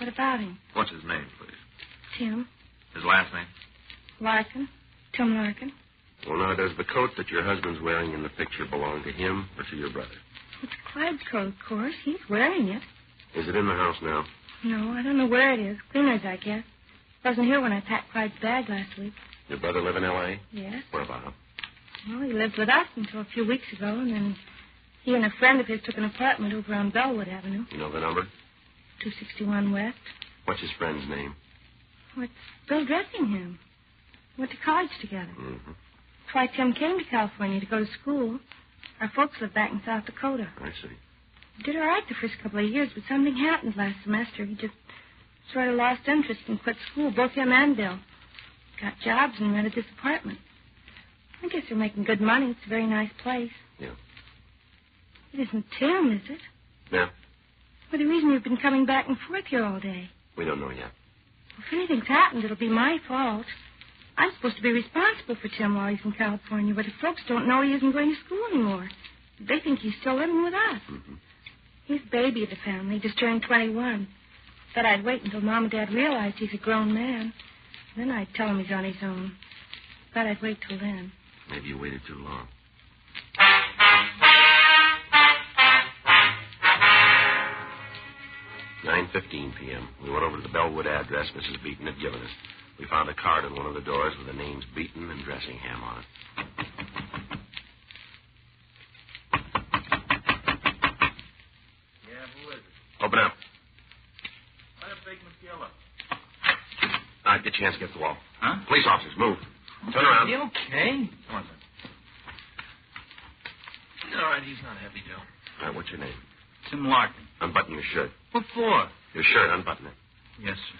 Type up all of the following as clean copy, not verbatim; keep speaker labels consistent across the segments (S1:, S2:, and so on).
S1: What about him?
S2: What's his name, please?
S1: Tim.
S2: His last name?
S1: Larkin. Tim Larkin.
S3: Well, now, does the coat that your husband's wearing in the picture belong to him or to your brother?
S1: It's Clyde's coat, of course. He's wearing it.
S3: Is it in the house now?
S1: No, I don't know where it is. Cleaner's, I guess. Wasn't here when I packed Clyde's bag last week.
S3: Your brother live in L.A.?
S1: Yes.
S3: Where about?
S1: Well, he lived with us until a few weeks ago, and then he and a friend of his took an apartment over on Bellwood Avenue.
S3: You know the number?
S1: 261 West.
S3: What's his friend's name?
S1: Oh, it's Bill Dressingham. Went to college together.
S3: Mm-hmm.
S1: That's why Tim came to California to go to school. Our folks live back in South Dakota.
S3: I see.
S1: He did all right the first couple of years, but something happened last semester. He just sort of lost interest and quit school, both him and Bill. Got jobs and rented this apartment. I guess they're making good money. It's a very nice place.
S3: Yeah.
S1: It isn't Tim, is it?
S3: Yeah.
S1: Well, the reason you've been coming back and forth here all day.
S3: We don't know yet.
S1: Well, if anything's happened, it'll be my fault. I'm supposed to be responsible for Tim while he's in California, but the folks don't know he isn't going to school anymore. They think he's still living with us.
S3: Mm-hmm.
S1: He's the baby of the family, just turned 21. Said I'd wait until Mom and Dad realized he's a grown man. Then I'd tell him he's on his own. Thought I'd wait till then.
S3: Maybe you waited too long. "9:15 p.m. We went over to the Bellwood address Mrs. Beaton had given us. We found a card on one of the doors with the names Beaton and Dressingham on it.
S2: Yeah, who is it?
S3: Open up.
S2: Let a big McGill.
S3: All right, get your hands against the wall.
S2: Huh?
S3: Police officers, move. Turn around.
S2: You okay? Come on, son. All right, he's not heavy, Joe.
S3: All right, what's your name?
S2: Tim Larkin.
S3: Unbutton your shirt.
S2: What for?
S3: Your shirt, unbutton it.
S2: Yes, sir.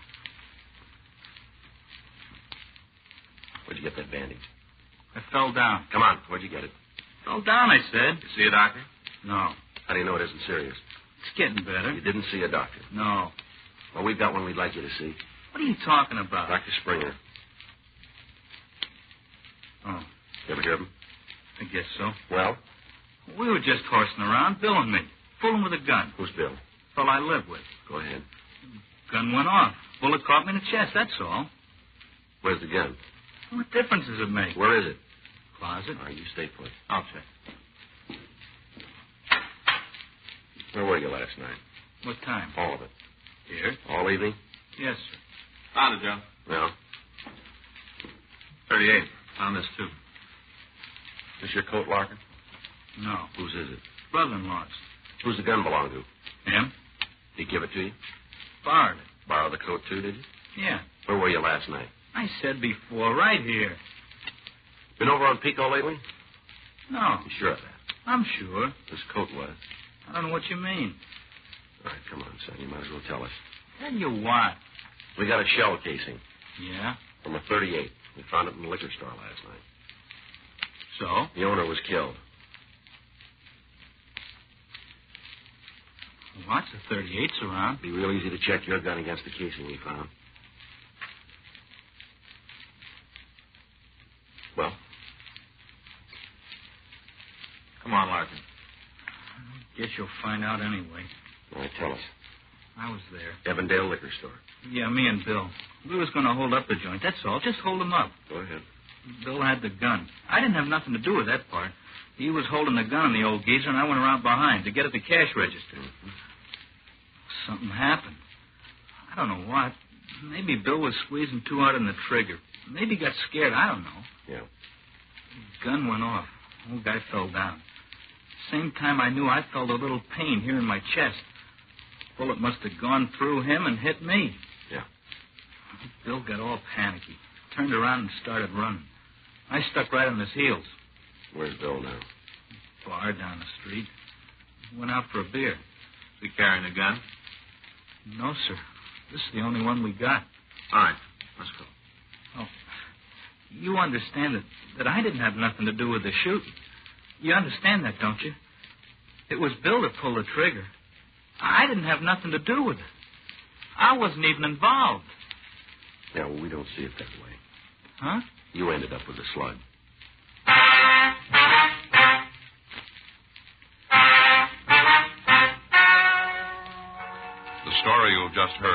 S3: Where'd you get that bandage?
S2: I fell down.
S3: Come on, where'd you get it?
S2: Fell down, I said.
S3: You see a doctor?
S2: No.
S3: How do you know it isn't serious?
S2: It's getting better.
S3: You didn't see a doctor.
S2: No.
S3: Well, we've got one we'd like you to see.
S2: What are you talking about?
S3: Dr. Springer.
S2: Oh,
S3: You ever hear of him?
S2: I guess so.
S3: Well?
S2: We were just horsing around, Bill and me. Fooling with a gun.
S3: Who's Bill?
S2: Fellow I live with.
S3: Go ahead.
S2: Gun went off. Bullet caught me in the chest, that's all.
S3: Where's the gun?
S2: What difference does it make?
S3: Where is it?
S2: Closet.
S3: All right, you stay put.
S2: I'll check.
S3: Where were you last night?
S2: What time?
S3: All of it.
S2: Here.
S3: All evening?
S2: Yes, sir.
S4: Found it, Joe.
S3: No.
S4: 38. Found this, too.
S3: Is this your coat, Larkin?
S2: No.
S3: Whose is it?
S2: Brother-in-law's.
S3: Who's the gun belong to?
S2: Him?
S3: Did he give it to you?
S2: Borrowed it.
S3: Borrow the coat, too, did you?
S2: Yeah.
S3: Where were you last night?
S2: I said before, right here.
S3: Been over on Pico lately?
S2: No.
S3: You sure of that?
S2: I'm sure.
S3: This coat was.
S2: I don't know what you mean.
S3: All right, come on, son. You might as well tell us.
S2: Tell you what.
S3: We got a shell casing
S2: Yeah?
S3: from a 38. We found it in the liquor store last night.
S2: So?
S3: The owner was killed.
S2: Lots of 38s around.
S3: Be real easy to check your gun against the casing we found. Well?
S4: Come on, Larkin.
S2: Guess you'll find out anyway.
S3: All right, tell us.
S2: I was there.
S3: Evandale Liquor Store.
S2: Yeah, me and Bill. We was going to hold up the joint, that's all. Just hold him up.
S3: Go ahead.
S2: Bill had the gun. I didn't have nothing to do with that part. He was holding the gun on the old geezer, and I went around behind to get at the cash register.
S3: Mm-hmm.
S2: Something happened. I don't know what. Maybe Bill was squeezing too hard on the trigger. Maybe he got scared. I don't know.
S3: Yeah.
S2: The gun went off. The old guy fell down. Same time I knew I felt a little pain here in my chest. Bullet must have gone through him and hit me.
S3: Yeah.
S2: Bill got all panicky. Turned around and started running. I stuck right on his heels.
S3: Where's Bill now?
S2: Bar down the street. Went out for a beer.
S4: Is he carrying a gun?
S2: No, sir. This is the only one we got.
S4: All right. Let's go.
S2: Oh, you understand that I didn't have nothing to do with the shooting. You understand that, don't you? It was Bill that pulled the trigger. I didn't have nothing to do with it. I wasn't even involved.
S3: Yeah, well, we don't see it that way.
S2: Huh?
S3: You ended up with a slug.
S5: The story you've just heard